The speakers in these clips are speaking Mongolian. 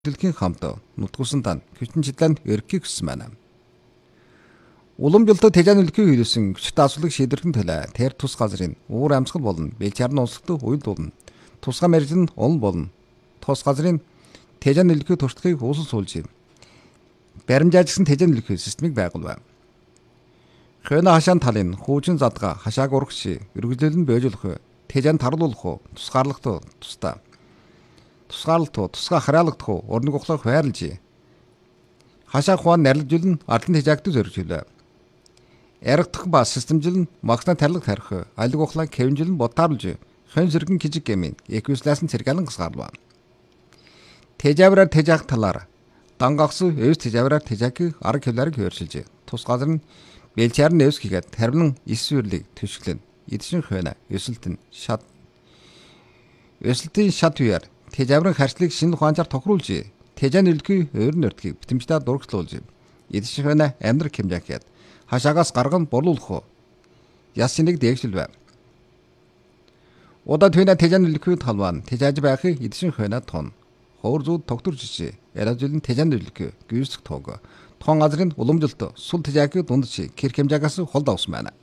Дэлхийн хамт нутгусан тань хүчин чиглэлд өргөхийг хүссэн байна. Уламжлалт тэжээнулхийн хүйсэн хүчтэй асуудлыг шийдвэрлэхэн төлөө тэр тус газрын уур амьсгал болно. Бэлчаарны онцлогтой уйл болно. Тусгай мэржил нь олон болно. Тус газрын тэжээнулхийн туршлагыг uuсан суулж юм. Баримжаажсан тэжээнулхийн системийг байгуулв. Хойно хашаан талын хуучин задгаа хашааг урагш өргөжлөл нь бөжүүлэх тэжээн таруулах тусгаарлах тустай. Тусгаарлалт тусгай хараалгадах урныг ухлах байрлж хашааг хуан нарилжүүлэн ардлын тэжээгт зоржүүлээ. Яргадах ба системжил нь магнат тарилга тарих алиг ухлаа кевинжил нь бодтааруулж хон сэргэн кижиг гэмийн эквисласын цэргэлэн гасгаарлаа. Тэжээвраар тэжээх талаар дангагс өвс тэжээвраар тэжээх арга хөвлөрийг хөршилж тус газар нь бэлчаар нь өвс хийгээд тарвин эсвэрлийг төшөглөн эдшин хойно өсөлтөн шат өсөлтийн шат үеэр тэжээврын харьцлыг шинэ ухаанчаар тохируулж тэжээнулгийн өөрн өртгийг битэмжтэй дурагчлуулж эдшин хойно амьдрах хэмжээхэд хашаагаас гарган бурлуулах ясыныг дээгшилвэ. Удаа түүнэ тэжээнулгийн талбан тэжээж байхыг эдшин хойно тон хоор зүүд тогтворч яриажлын тэжээнулгийн гүйцэх тоог тон газрын уламжлалт сул тэжээгийн дундч кэр хэмжээгээс холд авсан байна.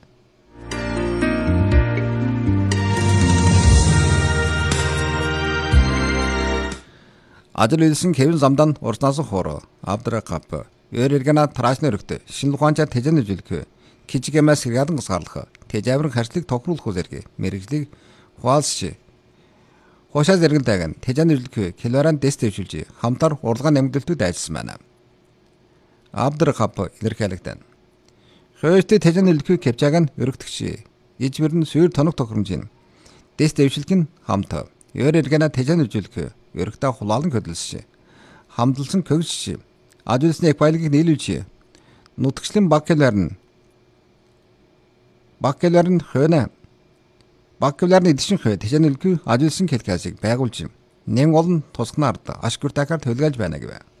Ажил үйлсэн Кевин замдан урснаас хоор авдраа кап өргөна трашны өргөд шинэ ухаанчаар тэжээнүүлэх кижигэмэс гадан гасгаарлах тэжээврын харьцлыг тохируулах зэрэг мэрэгжлийг хуалсч хошаа зэрэгтэйгэн тэжээнүүлэх килоран тест дэвшүүлж хамтар урлагаа нэмэгдэлтүүд ажилласан байна. Авдраа кап илэрхийлэгдэн хөөстэй тэжээнүүлэх кэвчааг нь өргөдөгч ижбэр нь сүйр тоног тохиромжийн тест дэвшилг нь хамт өргөна тэжээнүүлэх өргөдөө хулаалан хөдөлсөн. Хамдалсан көгсч ажуулсны эквайлгийг нийлүүлж нутгчлын баккелар нь хойно баккеларны эдшин хой тэжээнүүлэх ажуулсан кэлкасыг байгуулж нэм олон тусгнаард ашгүртакаар төлгөөлж байна гэв.